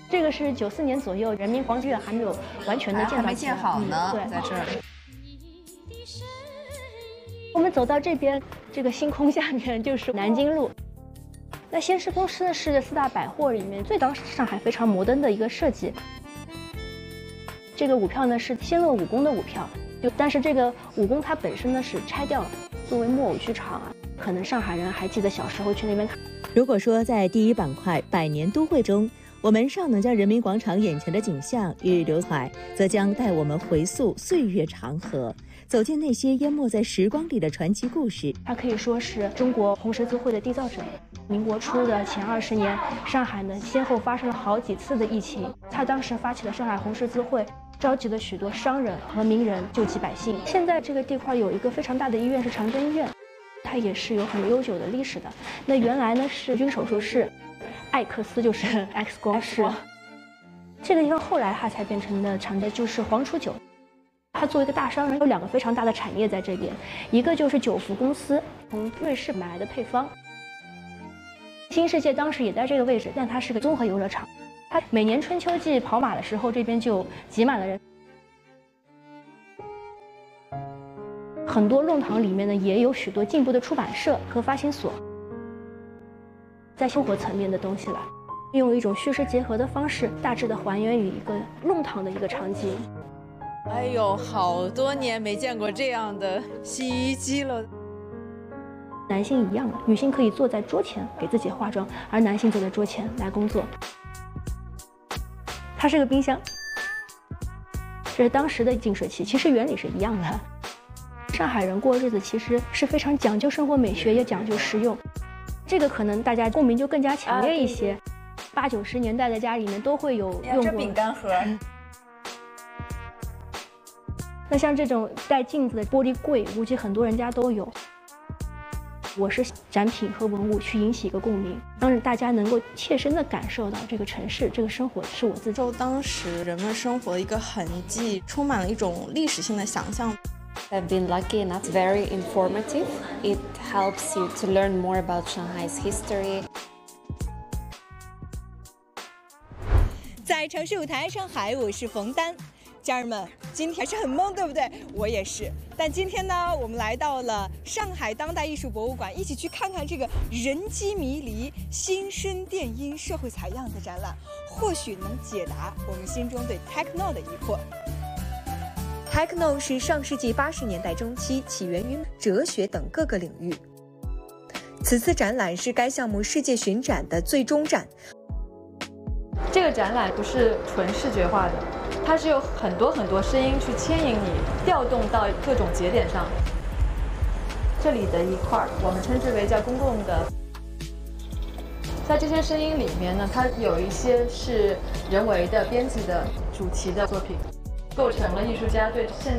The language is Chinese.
这个是94年左右，人民广场还没有完全的建造起来， 还没建好呢， 对， 在这儿。 我们走到这边，这个星空下面就是南京路。那先施公司呢是4大百货里面最当时上海非常摩登的一个设计。这个五票呢是先乐武功的五票，但是这个武功它本身呢是拆掉了，作为木偶剧场啊，可能上海人还记得小时候去那边看。 如果说在第一板块百年都会中，我们尚能将人民广场眼前的景象一日留怀，则将带我们回溯岁月长河，走进那些淹没在时光里的传奇故事。 它可以说是中国红十字会的缔造者。民国初的前20年，上海呢先后发生了好几次的疫情，他当时发起了上海红十字会，召集了许多商人和名人救济百姓。现在这个地块有一个非常大的医院是长征医院，它也是有很悠久的历史的。那原来呢是军手术室，艾克斯就是 X 光室。这个地方后来它才变成的长的就是黄楚九。他作为一个大商人，有2个非常大的产业在这边，一个就是九福公司从瑞士买来的配方。新世界当时也在这个位置，但它是个综合游乐场。它每年春秋季跑马的时候，这边就挤满了人。很多弄堂里面呢，也有许多进步的出版社和发行所，在生活层面的东西来，用一种虚实结合的方式，大致的还原于一个弄堂的一个场景。 哎呦，好多年没见过这样的洗衣机了。 男性一样的，女性可以坐在桌前给自己化妆，而男性坐在桌前来工作。它是个冰箱，这是当时的净水器，其实原理是一样的。上海人过日子其实是非常讲究生活美学，也讲究实用，这个可能大家共鸣就更加强烈一些。80、90年代的家里面都会有用过。 这饼干盒。 那像这种带镜子的玻璃柜，估计很多人家都有。我是展品和文物去引起一个共鸣，让大家能够切身的感受到这个城市、这个生活是我自己。 受当时人们生活的一个痕迹，充满了一种历史性的想象。 I've been lucky enough. It's very informative. It helps you to learn more about Shanghai's history. 在城市舞台上海，我是冯丹。家人们，今天还是很懵，对不对？我也是。但今天呢，我们来到了上海当代艺术博物馆，一起去看看这个人机迷离、心声电音、社会采样的展览，或许能解答我们心中对 techno 的疑惑。Techno 是上世纪80年代中期起源于哲学等各个领域。此次展览是该项目世界巡展的最终站。 这个展览不是纯视觉化的，它是有很多声音去牵引你，调动到各种节点上。这里的一块我们称之为叫公共的。在这些声音里面呢，它有一些是人为的编辑的主题的作品，构成了艺术家对现